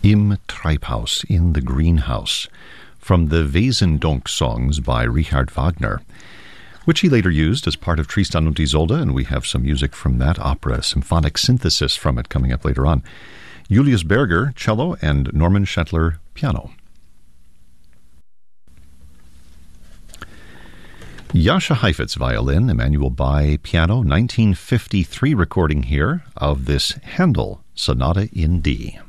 Im Treibhaus, in the greenhouse, from the Wesendonck songs by Richard Wagner, which he later used as part of Tristan und Isolde, and we have some music from that opera, symphonic synthesis from it coming up later on. Julius Berger, cello, and Norman Shetler, piano. Jascha Heifetz, violin, Emanuel Bai, piano, 1953 recording here of this Handel Sonata in D.